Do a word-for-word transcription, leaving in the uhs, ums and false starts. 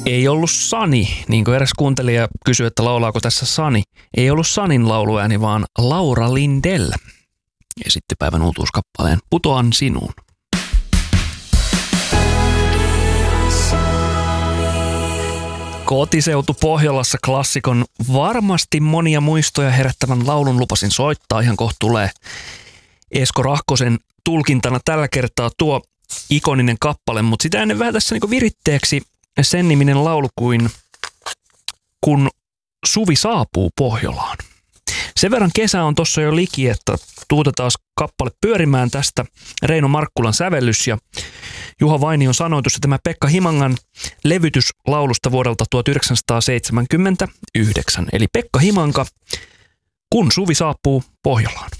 Ei ollut Sani, niin kuin eräs kuuntelija kysyi, että laulaako tässä Sani. Ei ollut Sanin lauluääni, vaan Laura Lindell esitti päivän uutuuskappaleen Putoan sinuun. Kotiseutu Pohjolassa klassikon varmasti monia muistoja herättävän laulun lupasin soittaa. Ihan kohta tulee Esko Rahkosen tulkintana tällä kertaa tuo ikoninen kappale, mutta sitä ennen vähän tässä niin viritteeksi sen niminen laulu kuin Kun suvi saapuu Pohjolaan. Sen verran kesä on tuossa jo liki, että tuutetaan kappale pyörimään tästä. Reino Markkulan sävellys ja Juha Vainion sanoitus ja tämä Pekka Himangan levytys laulusta vuodelta tuhatyhdeksänsataaseitsemänkymmentäyhdeksän. Eli Pekka Himanka, Kun suvi saapuu Pohjolaan.